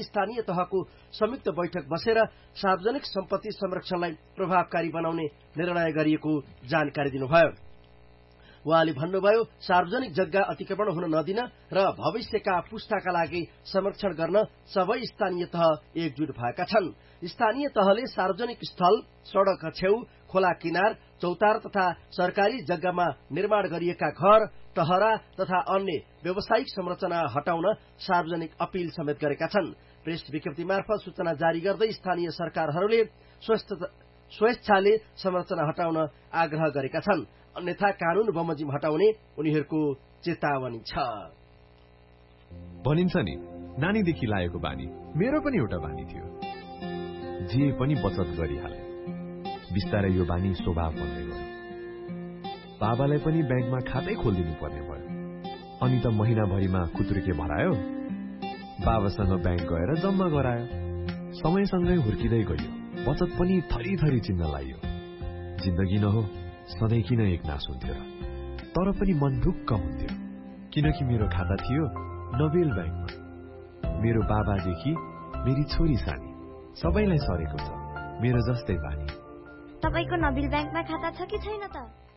स्थानीय तहको संयुक्त बैठक बसेर सार्वजनिक सम्पत्ति संरक्षणलाई प्रभावकारी बनाउने निर्णय गरिएको जानकारी दिनुभयो। उहाँले भन्नुभयो सार्वजनिक जग्गा अतिक्रमण हुन नदिन र भविष्यका पुस्ताका लागि संरक्षण गर्न सबै स्थानीय तह एकजुट भएका छन्। स्थानीय तहले सार्वजनिक स्थल, सड़क छेउ, खोला किनार, चौतार तथा सरकारी जग्गामा निर्माण गरिएका घर, टहरा तथा अन्य व्यावसायिक संरचना हटाउन सार्वजनिक अपील समेत गरेका छन्। प्रेस विज्ञप्ति मार्फत सूचना जारी गर्दै स्थानीय सरकारहरूले स्वेच्छाले संरचना हटाउन आग्रह गरेका छन्। अन्यथा कानून बमोजिम हटाउने उनीहरूको चेतावनी छ। भनिन्छ नि, नानीदेखि लागेको बानी मेरो पनि एउटा बानी थियो। जे पनि बचत गरिहाले। बिस्तारै यो बानी स्वभाव बन्दै गयो। बाबालाई पनि ब्याङ्कमा खातै खोलिदिनु पर्ने भयो। अनि त महिनाभरिमा खुत्रुके भरायो। बाबासँग ब्याङ्क गएर जम्मा गरायो। समयसँगै हुर्किँदै गयो। बचत पनि थरी थरी चिन्न लाग्यो। जिन्दगी न हो, सधैँ किन एक नास हुन्थ्यो र? तर पनि मन ढुक्क हुन्थ्यो, किनकि मेरो खाता थियो नोबेल ब्याङ्कमा। मेरो बाबादेखि मेरी छोरी सानी सबैलाई सरेको छ मेरो जस्तै बानी। तपाईको नोबेल ब्याङ्कमा खाता छ कि छैन त?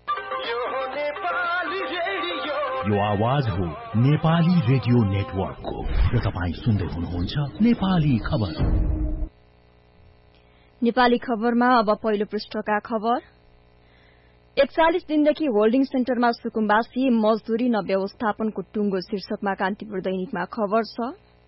यो आवाज हो नेपाली रेडियो नेटवर्कको र तपाईँ सुन्दै हुनुहुन्छ नेपाली खबर। नेपाली खबरमा अब पहिलो पृष्ठका खबर। 41 दिनदेखि होल्डिङ सेन्टरमा सुकुम्बासी, मजदूरी न व्यवस्थापनको टुङ्गो शीर्षकमा कान्तिपुर दैनिकमा खबर छ।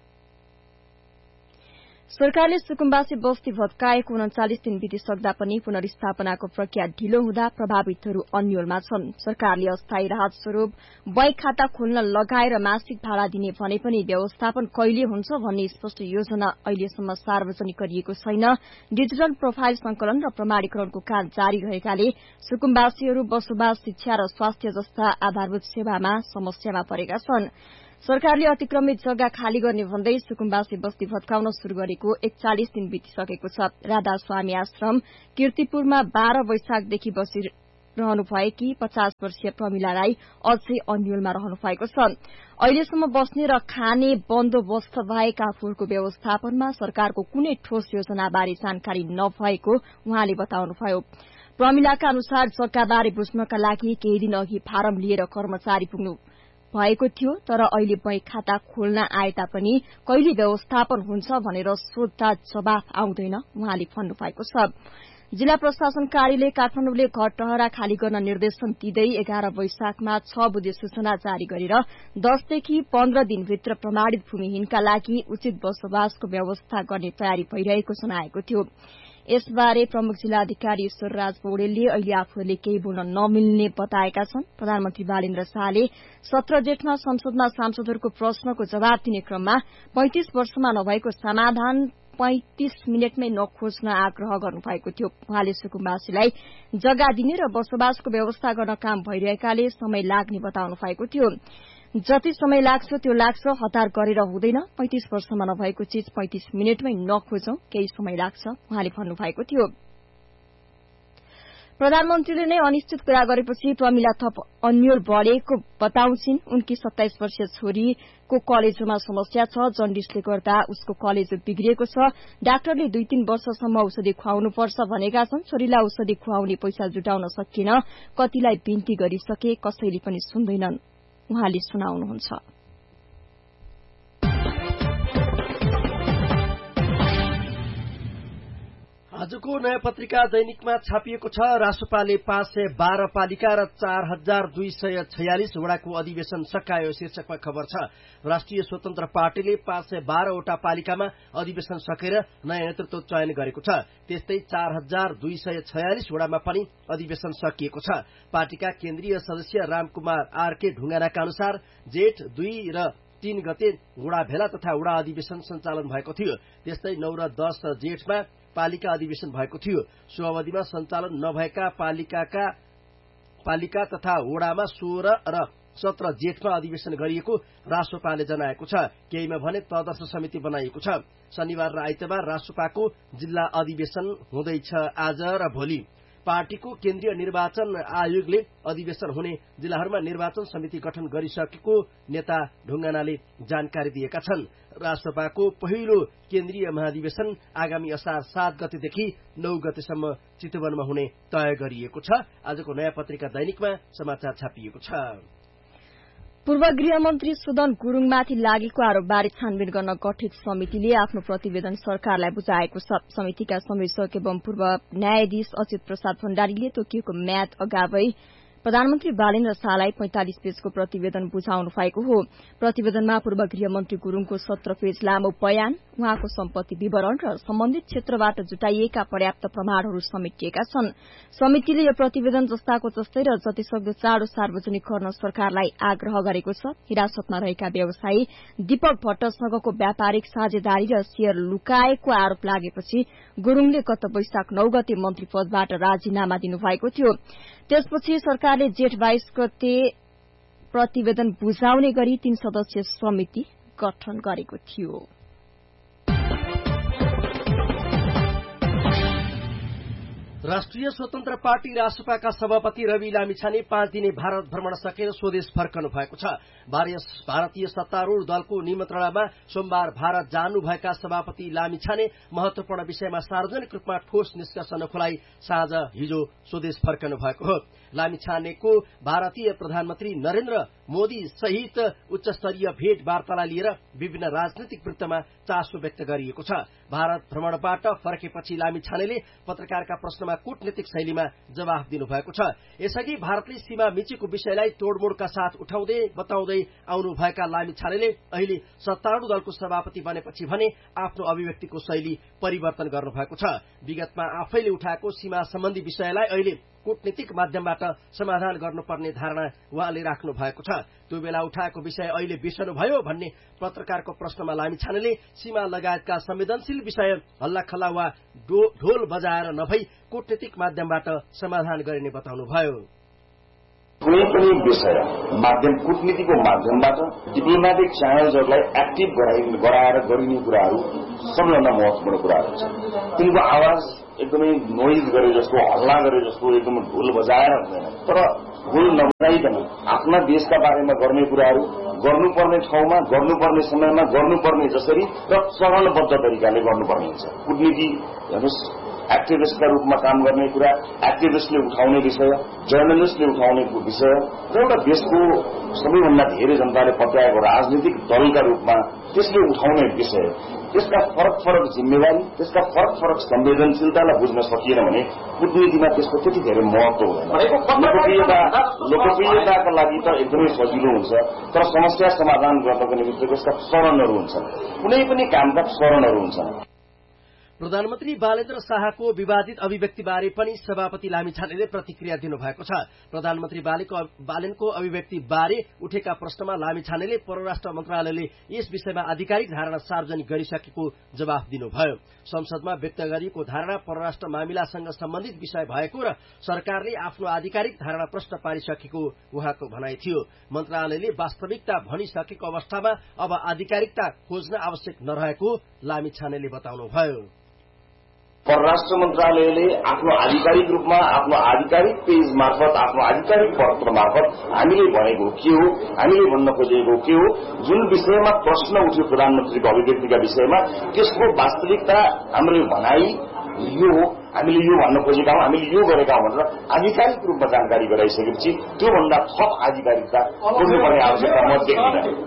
सरकारले सुकुम्बासी बस्ती भत्काएको 39 दिन बितिसक्दा पनि पुनर्स्थापनाको प्रक्रिया ढिलो हुँदा प्रभावितहरू अन्योलमा छन्। सरकारले अस्थायी राहत स्वरूप बैंक खाता खोल्न लगाएर मासिक भाडा दिने भने पनि व्यवस्थापन कहिले हुन्छ भन्ने स्पष्ट योजना अहिलेसम्म सार्वजनिक गरिएको छैन। डिजिटल प्रोफाइल संकलन र प्रमाणीकरणको काम जारी रहेकाले सुकुम्बासीहरू बसोबास, शिक्षा र स्वास्थ्य जस्ता आधारभूत सेवामा समस्यामा परेका छन्। सरकारले अतिक्रमित जग्गा खाली गर्ने भन्दै सुकुम्बासी बस्ती भत्काउन शुरू गरेको 41 दिन बितिसकेको छ। राधा स्वामी आश्रम कीर्तिपुरमा 12 वैशाखदेखि बसिरहनु भएकी 50 वर्षीय प्रमिला राई अझै अन्यलमा रहनु भएको छ। अहिलेसम्म बस्ने र खाने बन्दोबस्त बाहेक आफूहरूको व्यवस्थापनमा सरकारको कुनै ठोस योजनाबारे जानकारी नभएको उहाँले बताउनुभयो। प्रमिलाका अनुसार जग्गाबारे बुझ्नका लागि केही दिन अघि फारम लिएर कर्मचारी पुग्नु भएको थियो, तर अहिले बैंक खाता खोल्न आए तापनि कहिले व्यवस्थापन हुन्छ भनेर सोध्दा जवाफ आउँदैन उहाँले भन्नुभएको छ। जिल्ला प्रशासन कार्यालय काठमाडौँले घर टहरा खाली गर्न निर्देशन दिँदै 11 वैशाखमा 6 बुधे सूचना जारी गरेर 10 देखि 15 दिनभित्र प्रमाणित भूमिहीनका लागि उचित बसोबासको व्यवस्था गर्ने तयारी भइरहेको जनाएको थियो। यसबारे प्रमुख जिल्लाधिकारी ईश्वरराज पौडेलले अहिले आफूहरूले केही बोल्न नमिल्ने बताएका छन्। प्रधानमन्त्री बालेन्द्र शाहले 17 जेठमा संसदमा सांसदहरूको प्रश्नको जवाब दिने क्रममा 35 वर्षमा नभएको समाधान 35 मिनटमै नखोज्न आग्रह गर्नुभएको थियो। उहाँले सुकुम्बासीलाई जग्गा दिने र बसोबासको व्यवस्था गर्न काम भइरहेकाले समय लाग्ने बताउनु भएको थियो। जति समय लाग्छ त्यो लाग्छ, हतार गरेर हुँदैन। 35 वर्षमा नभएको चीज 35 मिनटमै नखोजौं, केही समय लाग्छ उहाँले भन्नुभएको थियो। प्रधानमन्त्रीले नै अनिश्चित कुरा गरेपछि प्रमिला थप अन्यल बढ़ेको बताउँछिन्। उनकी 27 वर्षीय छोरीको कलेजोमा समस्या छ। जन्डिसले गर्दा उसको कलेजो बिग्रिएको छ। डाक्टरले 2-3 वर्षसम्म औषधि खुवाउनुपर्छ भनेका छन्। छोरीलाई औषधि खुवाउने पैसा जुटाउन सकिन, कतिलाई बिन्ती गरिसके, कसैले पनि सुन्दैनन् उहाँले सुनाउनुहुन्छ। आजको नयाँ पत्रिका दैनिकमा छापिएको छ रासोपाले 512 पालिका र 4246 वडाको अधिवेशन सकायो शीर्षकमा खबर छ। राष्ट्रिय स्वतन्त्र पार्टीले 512 वटा पालिकामा अधिवेशन सकेर नयाँ नेतृत्व चयन गरेको छ। त्यस्तै 4246 वडामा पनि अधिवेशन सकिएको छ। पार्टीका केन्द्रीय सदस्य रामकुमार आरके ढुङ्गानाका अनुसार जेठ 2 र 3 गते वडा भेला तथा वडा अधिवेशन सञ्चालन भएको थियो। त्यस्तै 9 र 10 जेठमा पालिका अधिवेशन भएको थियो। सो अवधिमा सञ्चालन नभएका पालिका तथा वडामा 16 र 17 जेठमा अधिवेशन गरिएको रासोपाले जनाएको छ। केहीमा भने तदर्थ समिति बनाइएको छ। शनिबार र आइतबार रासोपाको जिल्ला अधिवेशन हुँदैछ आज र भोलि। पार्टीको केन्द्रीय निर्वाचन आयोगले अधिवेशन हुने जिल्लाहरूमा निर्वाचन समिति गठन गरिसकेको नेता ढुङ्गानाले जानकारी दिएका छन्। राष्ट्रपाको पहिलो केन्द्रीय महाधिवेशन आगामी असार 7 गतेदेखि 9 गतेसम्म चितवनमा हुने तय गरिएको छ। आजको नयाँ पत्रिका दैनिकमा समाचार छापिएको छ। पूर्व गृहमन्त्री सुदन गुरूङमाथि लागेको आरोपबारे छानबिन गर्न गठित समितिले आफ्नो प्रतिवेदन सरकारलाई बुझाएको छ। समितिका संयोजक एवं पूर्व न्यायाधीश अच्युत प्रसाद भण्डारीले तोकिएको म्याद अगावै प्रधानमन्त्री बालेन्द्र शाहलाई 45 पेजको प्रतिवेदन बुझाउनु भएको हो। प्रतिवेदनमा पूर्व गृहमन्त्री गुरूङको 17 पेज लामो बयान, उहाँको सम्पत्ति विवरण र सम्बन्धित क्षेत्रबाट जुटाइएका पर्याप्त प्रमाणहरू समेटिएका छन्। समितिले यो प्रतिवेदन जस्ताको जस्तै र जतिसक्दो चाँडो सार्वजनिक गर्न सरकारलाई आग्रह गरेको छ। हिरासतमा रहेका व्यवसायी दीपक भट्टसँगको व्यापारिक साझेदारी र शेयर लुकाएको आरोप लागेपछि गुरूङले गत वैशाख 9 गते मन्त्री पदबाट राजीनामा दिनुभएको थियो। त्यसपछि सरकारले जेठ 22 गते प्रतिवेदन बुझाउने गरी 3 सदस्यीय समिति गठन गरेको थियो। राष्ट्रिय स्वतन्त्र पार्टी रासपाका सभापति रवि लामिछाने 5 दिने भारत भ्रमण सकेर स्वदेश फर्कनु भएको छ। भारतीय सत्तारूढ़ दलको निमन्त्रणामा सोमबार भारत जानुभएका सभापति लामिछाने महत्वपूर्ण विषयमा सार्वजनिक रूपमा ठोस निष्कर्ष नखोलाई साँझ हिजो स्वदेश फर्कनु भएको हो। लामिछानेको भारतीय प्रधानमन्त्री नरेन्द्र मोदी सहित उच्चस्तरीय भेटवार्तालाई लिएर विभिन्न राजनैतिक वृत्तमा चासो व्यक्त गरिएको छ। भारत भ्रमणबाट फर्केपछि लामिछानेले पत्रकारका प्रश्नमा कूटनीतिक शैलीमा जवाफ दिनुभएको छ। यसअघि भारतले सीमा मिचेको विषयलाई तोडमोडका साथ बताउँदै आउनुभएका लामिछानेले अहिले सत्तारूढ़ दलको सभापति बनेपछि भने आफ्नो अभिव्यक्तिको शैली परिवर्तन गर्नुभएको छ। विगतमा आफैले उठाएको सीमा सम्बन्धी विषयलाई अहिले कूटनीतिक माध्यमबाट समाधान गर्नुपर्ने धारणा उहाँले राख्नु भएको छ। त्यो बेला उठाएको विषय अहिले बिर्सनुभयो भन्ने पत्रकारको प्रश्नमा लामिछानेले सीमा लगायतका संवेदनशील विषय हल्लाखल्ला वा ढोल बजाएर नभई कूटनीतिक माध्यमबाट समाधान गरिने बताउनुभयो। कुनै पनि विषय कूटनीतिको माध्यमबाट डिप्लोमेटिक च्यानल्सहरूलाई एक्टिभ गराएर गरिने कुराहरू सबैभन्दा महत्वपूर्ण कुराहरू छ। तिनको आवाज एकदमै नोइज गरे जस्तो, हल्ला गरे जस्तो, एकदम ढोल बजाएर हुँदैन, तर ढोल नबजाइकन आफ्ना देशका बारेमा गर्ने कुराहरू गर्नुपर्ने ठाउँमा गर्नुपर्ने समयमा गर्नुपर्ने जसरी र चरणबद्ध तरिकाले गर्नुपर्ने हुन्छ। कूटनीति हेर्नुहोस्, एक्टिभिस्टका रूपमा काम गर्ने कुरा, एक्टिभिस्टले उठाउने विषय, जर्नलिस्टले उठाउने विषय र एउटा देशको सबैभन्दा धेरै जनताले पत्याएको राजनीतिक दलका रूपमा त्यसले उठाउने विषय, त्यसका फरक फरक जिम्मेवारी, त्यसका फरक फरक संवेदनशीलतालाई बुझ्न सकिएन भने कूटनीतिमा त्यसको त्यति धेरै महत्व हुँदैन। लोकप्रियताका लागि त एकदमै सजिलो हुन्छ, तर समस्या समाधान गर्नको निमित्त त्यसका चरणहरू हुन्छन्। कुनै पनि कामका चरणहरू हुन्छन्। प्रधानमन्त्री बालेन्द्र शाहको विवादित अभिव्यक्तिबारे पनि सभापति लामिछानेले प्रतिक्रिया दिनुभएको छ। प्रधानमन्त्री बालेनको अभिव्यक्तिबारे उठेका प्रश्नमा लामिछानेले परराष्ट्र मन्त्रालयले यस विषयमा आधिकारिक धारणा सार्वजनिक गरिसकेको जवाफ दिनुभयो। संसदमा व्यक्त गरिएको धारणा परराष्ट्र मामिलासँग सम्बन्धित विषय भएको र सरकारले आफ्नो आधिकारिक धारणा प्रश्न पारिसकेको उहाँको भनाइ थियो। मन्त्रालयले वास्तविकता भनिसकेको अवस्थामा अब आधिकारिकता खोज्न आवश्यक नरहेको लामिछानेले बताउनुभयो। परराष्ट्र मन्त्रालयले आफ्नो आधिकारिक रूपमा आफ्नो आधिकारिक पेज मार्फत आफ्नो आधिकारिक पत्र मार्फत हामीले भनेको के हो, हामीले भन्न खोजेको के हो, जुन विषयमा प्रश्न उठ्यो प्रधानमन्त्रीको अभिव्यक्तिका विषयमा त्यसको वास्तविकता हाम्रो भनाई यो हो, हामीले यो भन्न खोजेका हौं, हामीले यो गरेका हौं भनेर आधिकारिक रूपमा जानकारी गराइसकेपछि त्योभन्दा थप आधिकारिकता खोज्नुपर्ने आवश्यकता म देख्दिनँ।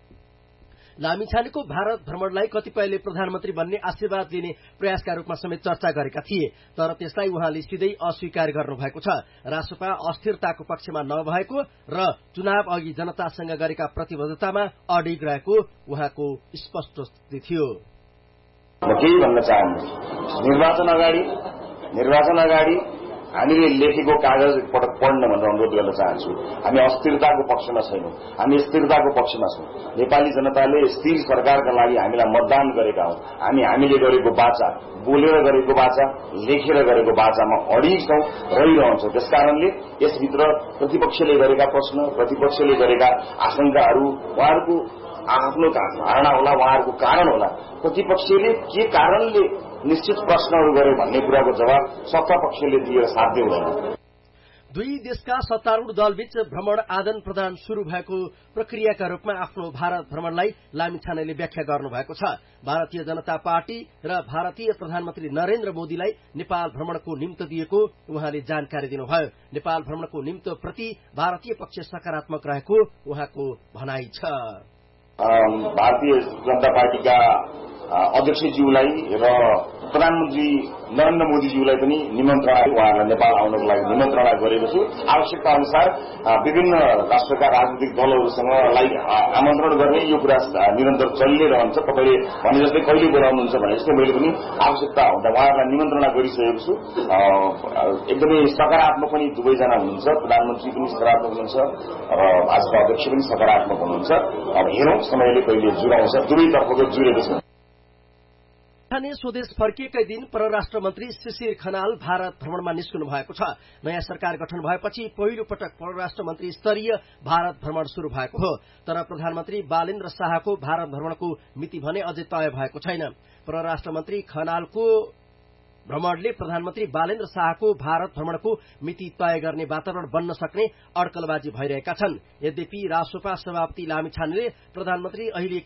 लामिछानेको भारत भ्रमणलाई कतिपयले प्रधानमन्त्री बन्ने आशीर्वाद लिने प्रयासका रूपमा समेत चर्चा गरेका थिए, तर त्यसलाई उहाँले सिधै अस्वीकार गर्नुभएको छ। रासपा अस्थिरताको पक्षमा नभएको र चुनाव अघि जनतासँग गरेका प्रतिबद्धतामा अडिग रहेको उहाँको स्पष्ट थियो। म केही भन्न चाहन्छु, निर्वाचन अगाडि हामीले लेखेको कागज एकपटक पढ्न भनेर अनुरोध गर्न चाहन्छु। हामी अस्थिरताको पक्षमा छैनौं, हामी स्थिरताको पक्षमा छौं। नेपाली जनताले स्थिर सरकारका लागि हामीलाई मतदान गरेका हौं। हामीले गरेको वाचा, बोलेर गरेको वाचा, लेखेर गरेको वाचामा अडिग छौं, रहिरहन्छौं। त्यसकारणले यसभित्र प्रतिपक्षले गरेका प्रश्न, प्रतिपक्षले गरेका आशंकाहरू उहाँहरूको आफ्नो धारणा होला, उहाँहरूको कारण होला। प्रतिपक्षले के कारणले निश्चित प्रश्नहरू गरे भन्ने कुराको जवाब सत्ता पक्षले दिएर साध्य हुँदैन। दुई देशका सत्तारूढ़ दलबीच भ्रमण आदान प्रदान शुरू भएको प्रक्रियाका रूपमा आफ्नो भारत भ्रमणलाई लामिछानेले व्याख्या गर्नुभएको छ। भारतीय जनता पार्टी र भारतीय प्रधानमन्त्री नरेन्द्र मोदीलाई नेपाल भ्रमणको निम्तो दिएको उहाँले जानकारी दिनुभयो। नेपाल भ्रमणको निम्तो प्रति भारतीय पक्ष सकारात्मक रहेको उहाँको भनाइ छ। भारतीय जनता पार्टीका अध्यक्षज्यूलाई र प्रधानमन्त्री नरेन्द्र मोदीज्यूलाई पनि निमन्त्रणा उहाँहरूलाई नेपाल आउनको लागि निमन्त्रणा गरेको छु। आवश्यकता अनुसार विभिन्न राष्ट्रका राजनीतिक दलहरूसँगलाई आमन्त्रण गर्ने यो कुरा निरन्तर चलि नै रहन्छ। तपाईँले भने जस्तै कहिले बोलाउनुहुन्छ भने जस्तै मैले पनि आवश्यकता हुँदा उहाँहरूलाई निमन्त्रणा गरिसकेको छु। एकदमै सकारात्मक पनि दुवैजना हुनुहुन्छ, प्रधानमन्त्री पनि सकारात्मक हुनुहुन्छ र भाजपा अध्यक्ष पनि सकारात्मक हुनुहुन्छ। अब हेरौँ समयले कहिले जुराउँछ, दुवैतर्फको जुरेको छ। स्वदेश फर्किएकै दिन परराष्ट्र मन्त्री शिशिर खनाल भारत भ्रमणमा निस्कनु भएको छ। नयाँ सरकार गठन भएपछि पहिलो पटक परराष्ट्र मन्त्री स्तरीय भारत भ्रमण शुरू भएको हो। तर प्रधानमन्त्री बालेन्द्र शाहको भारत भ्रमणको मिति भने अझै तय भएको छैन। परराष्ट्र मन्त्री खनालको भ्रमणले प्रधानमन्त्री बालेन्द्र शाहको भारत भ्रमणको मिति तय गर्ने वातावरण बन्न सक्ने अड्कलबाजी भइरहेका छन्। यद्यपि रासोपा सभापति लामिछानेले प्रधानमन्त्री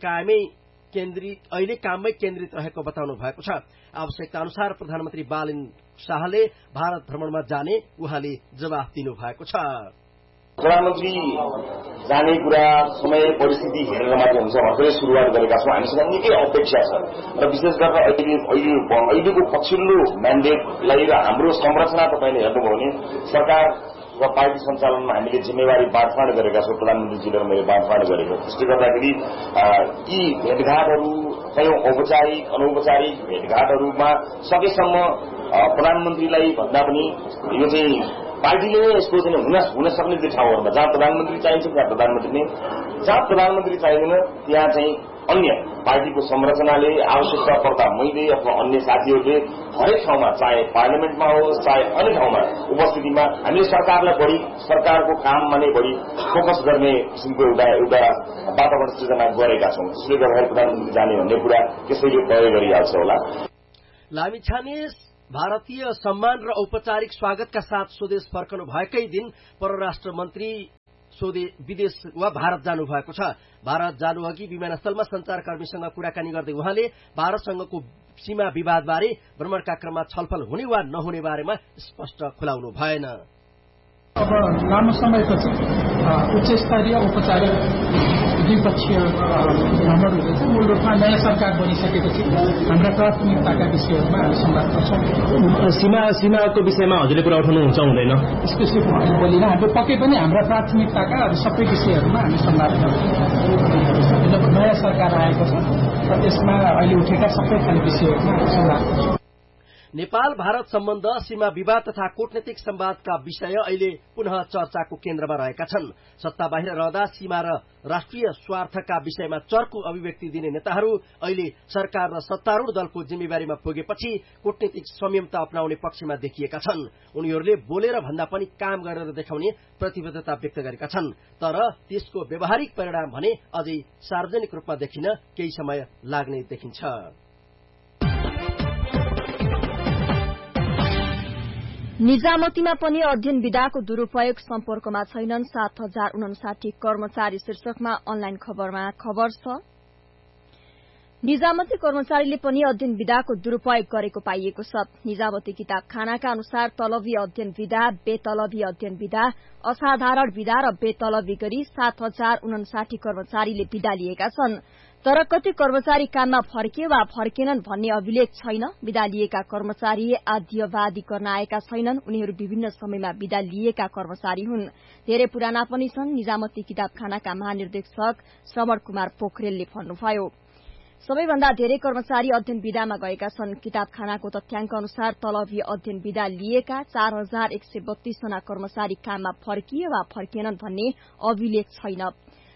अहिले काममै केन्द्रित रहेको बताउनु भएको छ। आवश्यकता अनुसार प्रधानमन्त्री बालेन्द्र शाहले भारत भ्रमणमा जाने उहाँले जवाफ दिनु भएको छ। प्रधानमन्त्री जाने कुरा समय परिस्थिति हेरेर मात्र हुन्छ भनेर सुरुवात गरेका छौँ। हामीसँग निकै अपेक्षा छ र विशेष गरेर अहिलेको पछिल्लो म्यान्डेटलाई र हाम्रो संरचना तपाईँले हेर्नुभयो भने सरकार र पार्टी सञ्चालनमा हामीले जिम्मेवारी बाँडफाँड गरेका छौँ। प्रधानमन्त्रीजीले र मैले बाँडफाँड गरेको। त्यसले गर्दाखेरि यी भेटघाटहरू कयौं औपचारिक अनौपचारिक भेटघाटहरूमा सकेसम्म प्रधानमन्त्रीलाई भन्दा पनि यो चाहिँ पार्टीले नै यसको चाहिँ हुन सक्ने चाहिँ ठाउँहरूमा जहाँ प्रधानमन्त्री चाहिन्छ त्यहाँ प्रधानमन्त्री नै, जहाँ प्रधानमन्त्री चाहिँदैन त्यहाँ चाहिँ अन्य पार्टीको संरचनाले आवश्यकता पर्दा मैले अथवा अन्य साथीहरूले हरेक ठाउँमा चाहे पार्लियामेन्टमा होस् चाहे अन्य ठाउँमा उपस्थितिमा हामीले सरकारलाई बढी सरकारको काममा नै बढी फोकस गर्ने किसिमको एउटा वातावरण सृजना गरेका छौँ। त्यसले गर्दाखेरि प्रधानमन्त्री जाने भन्ने कुरा त्यसैले तय गरिहाल्छ होला। लामिछाने भारतीय सम्मान र औपचारिक स्वागतका साथ स्वदेश फर्कनु भएकै दिन परराष्ट्र मन्त्री विदेश वा भारत जानु भएको छ। भारत जानु अघि विमानस्थलमा संचारकर्मीसँग कुराकानी गर्दै उहाँले भारतसँगको सीमा विवादबारे भ्रमणका क्रममा छलफल हुने वा नहुने बारेमा स्पष्ट खुलाउनु भएन। अब लामो समयपछि उच्च स्तरीय औपचारिक द्विपक्षीय भ्रमण हुँदैछ। मूल रूपमा नयाँ सरकार बनिसकेपछि हाम्रा प्राथमिकताका विषयहरूमा हामी संवाद गर्छौँ। सीमाको विषयमा हजुरले कुरा उठाउनुहुन्छ हुँदैन? स्पेसिफिक बोलिन हाम्रो पक्कै पनि हाम्रा प्राथमिकताका सबै विषयहरूमा हामी संवाद गर्छौँ। नयाँ सरकार आएको छ र त्यसमा अहिले उठेका सबै खाले विषयहरूमा हामी संवाद गर्छौँ। नेपाल भारत सम्बन्ध, सीमा विवाद तथा कूटनीतिक सम्वादका विषय अहिले पुनः चर्चाको केन्द्रमा रहेका छन्। सत्ता बाहिर रहँदा सीमा र राष्ट्रिय स्वार्थका विषयमा चर्को अभिव्यक्ति दिने नेताहरू अहिले सरकार र सत्तारूढ़ दलको जिम्मेवारीमा पुगेपछि कूटनीतिक संयमता अपनाउने पक्षमा देखिएका छन्। उनीहरूले बोलेर भन्दा पनि काम गरेर देखाउने प्रतिबद्धता व्यक्त गरेका छन्। तर त्यसको व्यावहारिक परिणाम भने अझै सार्वजनिक रूपमा देखिन केही समय लाग्ने देखिन्छ। निजामतीमा पनि अध्ययन विधाको दुरूपयोग सम्पर्कमा छैनन् 7059 कर्मचारी शीर्षकमा अनलाइन खबरमा खबर छ। निजामती कर्मचारीले पनि अध्ययन विधाको दुरूपयोग गरेको पाइएको छ। निजामती किताबखानाका अनुसार तलबी अध्ययन विधा, बेतलबी अध्ययन विधा, असाधारण विधा र बेतलबी गरी 7059 कर्मचारीले विधा लिएका छन्। तर कति कर्मचारी काममा फर्के वा फर्केनन् भन्ने अभिलेख छैन। विदा लिएका कर्मचारी आद्यवादी गर्न आएका छैनन्। उनीहरू विभिन्न समयमा विदा लिएका कर्मचारी हुन्। धेरै पुराना पनि छन्। निजामती किताबखानाका महानिर्देशक श्रवण कुमार पोखरेलले भन्नुभयो। सबैभन्दा धेरै कर्मचारी अध्ययन विधामा गएका छन्। किताबखानाको तथ्याङ्क अनुसार तलबी अध्ययन विधा लिएका 4132 जना कर्मचारी काममा फर्किए वा फर्केनन् भन्ने अभिलेख छैन।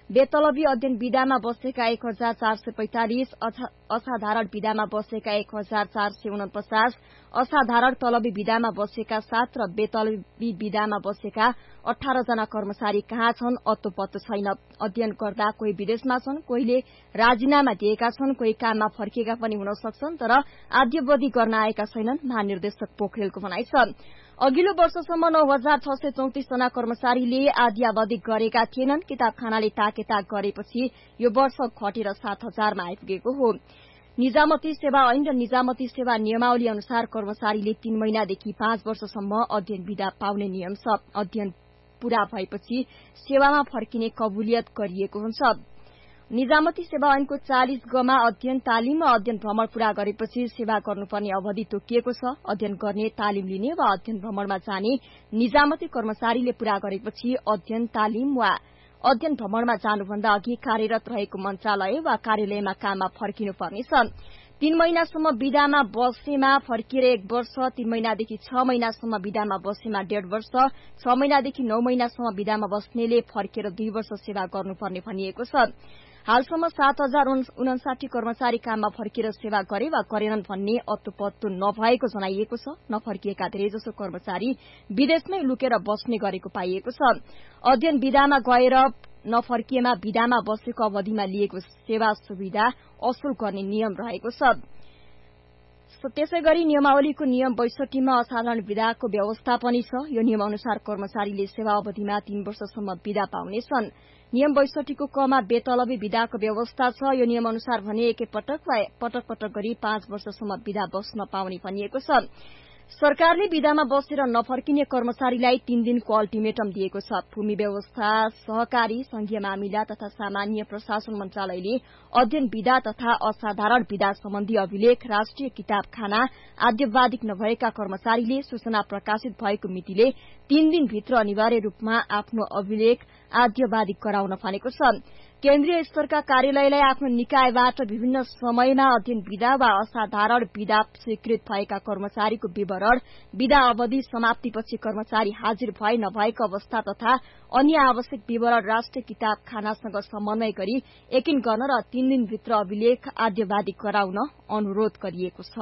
बेतलबी अध्ययन विधामा बसेका 1445, असाधारण विधामा बसेका 1449, असाधारण तलबी विधामा बसेका 7 र बेतलबी विधामा बसेका 18 जना कर्मचारी कहाँ छन् अत्तो पत्तो छैन। अध्ययन गर्दा कोही विदेशमा छन्, कोहीले राजीनामा दिएका छन्, कोही काममा फर्किएका पनि हुन सक्छन्, तर आद्यवधि गर्न आएका छैनन्, महानिर्देशक पोखरेलको भनाइ छ। अघिल्लो वर्षसम्म 9634 जना कर्मचारीले आद्यावधि गरेका थिएनन्। किताबखानाले ताकेताक गरेपछि यो वर्ष घटेर 7000 मा आइपुगेको हो। निजामती सेवा ऐन र निजामती सेवा नियमावली अनुसार कर्मचारीले 3 महिनादेखि 5 वर्षसम्म अध्ययन विधा पाउने नियम छ। अध्ययन पूरा भएपछि सेवामा फर्किने कबुलियत गरिएको हुन्छ। निजामती सेवा ऐनको 40 गमा अध्ययन, तालिम वा अध्ययन भ्रमण पूरा गरेपछि सेवा गर्नुपर्ने अवधि तोकिएको छ। अध्ययन गर्ने, तालिम लिने वा अध्ययन भ्रमणमा जाने निजामती कर्मचारीले पूरा गरेपछि अध्ययन, तालिम वा अध्ययन भ्रमणमा जानुभन्दा अघि कार्यरत रहेको मन्त्रालय वा कार्यालयमा काममा फर्किनुपर्नेछ। 3 महिनासम्म विधामा बसेमा फर्किएर 1 वर्ष, 3 महिनादेखि 6 महिनासम्म विधामा बसेमा 1.5 वर्ष, 6 महिनादेखि 9 महिनासम्म विधामा बस्नेले फर्किएर 2 वर्ष सेवा गर्नुपर्ने भनिएको छ। हालसम्म 7059 कर्मचारी काममा फर्किएर सेवा गरे वा गरेनन् भन्ने अत्तोपत्तो नभएको जनाइएको छ। नफर्किएका धेरैजसो कर्मचारी विदेशमै लुकेर बस्ने गरेको पाइएको छ। अध्ययन विधामा गएर नफर्किएमा विधामा बसेको अवधिमा लिएको सेवा सुविधा असुल गर्ने नियम रहेको छ। त्यसैगरी नियमावलीको नियम 62 मा असाधारण विधाको व्यवस्था पनि छ। यो नियम अनुसार कर्मचारीले सेवा अवधिमा 3 वर्षसम्म विधा पाउनेछन्। नियम 62 को कमा बेतलबी विधाको व्यवस्था छ। यो नियम अनुसार भने एकैपटक वा पटक गरी 5 वर्षसम्म विधा बस्न पाउने भनिएको छ। सरकारले विधामा बसेर नफर्किने कर्मचारीलाई 3 दिनको अल्टिमेटम दिएको छ। भूमि व्यवस्था, सहकारी, संघीय मामिला तथा सामान्य प्रशासन मन्त्रालयले अध्ययन विधा तथा असाधारण विधा सम्बन्धी अभिलेख राष्ट्रिय किताबखाना आद्यवाधिक नभएका कर्मचारीले सूचना प्रकाशित भएको मितिले 3 दिनभित्र अनिवार्य रूपमा आफ्नो अभिलेख आद्यवाधिक गराउन भनेको छ। केन्द्रीय स्तरका कार्यालयलाई आफ्नो निकायबाट विभिन्न समयमा अध्ययन विधा वा असाधारण विधा स्वीकृत भएका कर्मचारीको विवरण, विधा अवधि समाप्तिपछि कर्मचारी हाजिर भए नभएको अवस्था तथा अन्य आवश्यक विवरण राष्ट्रिय किताबखानासँग समन्वय गरी यकिन गर्न र 3 दिनभित्र अभिलेख आद्यवाधिक गराउन अनुरोध गरिएको छ।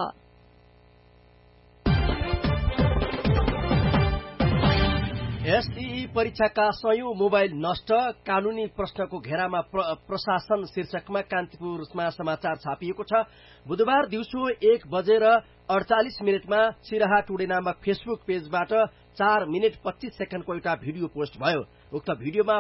एसईई परीक्षाका 100औं मोबाइल नष्ट, कानूनी प्रश्नको घेरामा प्रशासन शीर्षकमा कान्तिपुरमा समाचार छापिएको छ। बुधबार दिउँसो 1:48 सिराहा टुडे नामक फेसबुक पेजबाट 4 मिनेट 25 सेकेन्डको एउटा भिडियो पोस्ट भयो। उक्त भिडियोमा